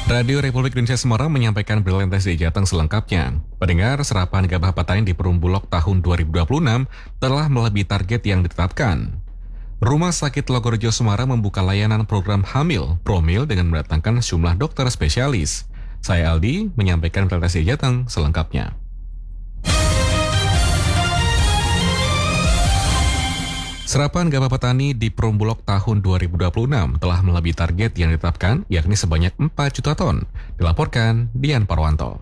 Radio Republik Indonesia Semarang menyampaikan berita di Jateng selengkapnya. Pendengar, serapan gabah petani di Perum Bulog tahun 2026 telah melebihi target yang ditetapkan. Rumah Sakit Logorejo Semarang membuka layanan program hamil promil dengan mendatangkan sejumlah dokter spesialis. Saya Aldi menyampaikan berita di Jateng selengkapnya. Serapan gabah petani di Perum Bulog tahun 2026 telah melebihi target yang ditetapkan, yakni sebanyak 4 juta ton. Dilaporkan Dian Parwanto.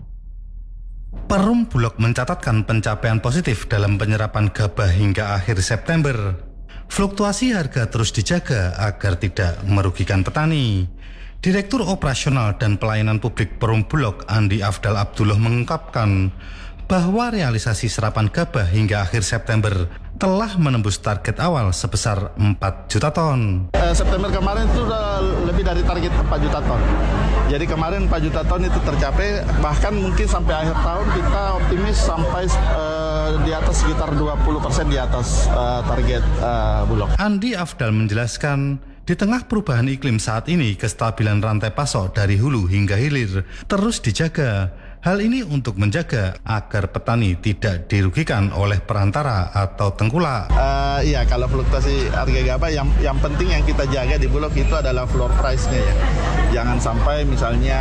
Perum Bulog mencatatkan pencapaian positif dalam penyerapan gabah hingga akhir September. Fluktuasi harga terus dijaga agar tidak merugikan petani. Direktur Operasional dan Pelayanan Publik Perum Bulog Andi Afdal Abdullah mengungkapkan bahwa realisasi serapan gabah hingga akhir September telah menembus target awal sebesar 4 juta ton. September kemarin itu sudah lebih dari target 4 juta ton. Jadi kemarin 4 juta ton itu tercapai, bahkan mungkin sampai akhir tahun kita optimis sampai di atas sekitar 20% di atas target Bulog. Andi Afdal menjelaskan, di tengah perubahan iklim saat ini, kestabilan rantai pasok dari hulu hingga hilir terus dijaga. Hal ini untuk menjaga agar petani tidak dirugikan oleh perantara atau tengkulak. Iya, kalau fluktuasi harga gabah yang penting yang kita jaga di Bulog itu adalah floor price-nya ya. Jangan sampai misalnya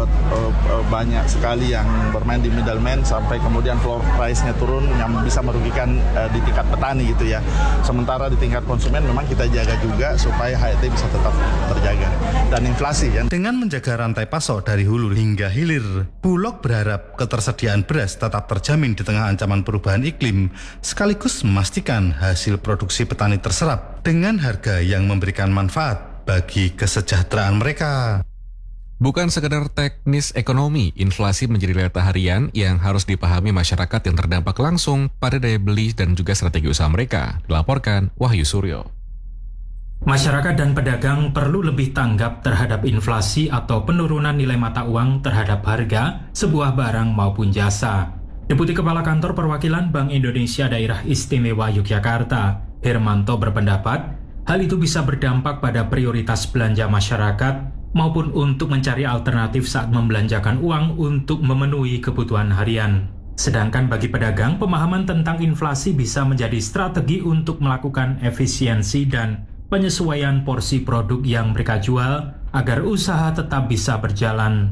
banyak sekali yang bermain di middleman sampai kemudian floor price-nya turun yang bisa merugikan di tingkat petani gitu ya. Sementara di tingkat konsumen memang kita jaga juga supaya HET bisa tetap terjaga. Dan inflasi ya. Dengan menjaga rantai pasok dari hulu hingga hilir, Bulog berharap ketersediaan beras tetap terjamin di tengah ancaman perubahan iklim, sekaligus memastikan hasil produksi petani terserap dengan harga yang memberikan manfaat bagi kesejahteraan mereka. Bukan sekedar teknis ekonomi, inflasi menjadi realita harian yang harus dipahami masyarakat yang terdampak langsung pada daya beli dan juga strategi usaha mereka. Dilaporkan Wahyu Suryo. Masyarakat dan pedagang perlu lebih tanggap terhadap inflasi atau penurunan nilai mata uang terhadap harga sebuah barang maupun jasa. Deputi Kepala Kantor Perwakilan Bank Indonesia Daerah Istimewa Yogyakarta, Hermanto berpendapat, hal itu bisa berdampak pada prioritas belanja masyarakat maupun untuk mencari alternatif saat membelanjakan uang untuk memenuhi kebutuhan harian. Sedangkan bagi pedagang, pemahaman tentang inflasi bisa menjadi strategi untuk melakukan efisiensi dan penyesuaian porsi produk yang mereka jual agar usaha tetap bisa berjalan.